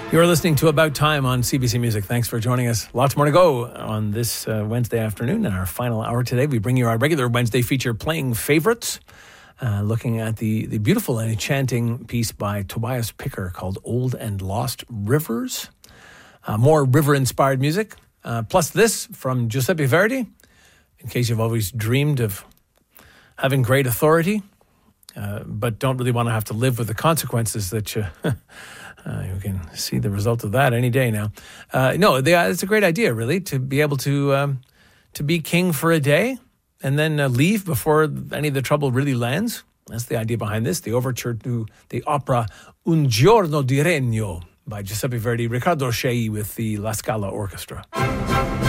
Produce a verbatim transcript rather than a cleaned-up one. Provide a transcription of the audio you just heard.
You're listening to About Time on C B C Music. Thanks for joining us. Lots more to go on this uh, Wednesday afternoon. In our final hour today, we bring you our regular Wednesday feature, Playing Favorites, uh, looking at the, the beautiful and enchanting piece by Tobias Picker called Old and Lost Rivers. Uh, more river-inspired music. Uh, plus this from Giuseppe Verdi, in case you've always dreamed of having great authority, uh, but don't really want to have to live with the consequences that you... Uh, you can see the result of that any day now. Uh, no, they, uh, it's a great idea, really, to be able to um, to be king for a day and then uh, leave before any of the trouble really lands. That's the idea behind this. The overture to the opera Un Giorno di Regno by Giuseppe Verdi, Riccardo Scei with the La Scala Orchestra.